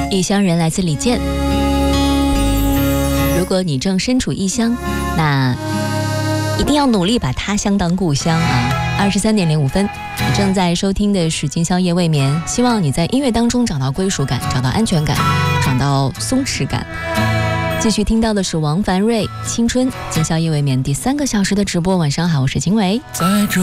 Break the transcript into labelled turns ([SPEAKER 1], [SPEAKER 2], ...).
[SPEAKER 1] 异乡人来自李健。如果你正身处异乡，那一定要努力把他乡当故乡啊！23:05，你正在收听的是今宵夜未眠，希望你在音乐当中找到归属感，找到安全感，找到松弛感。继续听到的是王凡瑞《青春》，今宵夜未眠第3个小时的直播。晚上好，我是秦伟。
[SPEAKER 2] 在这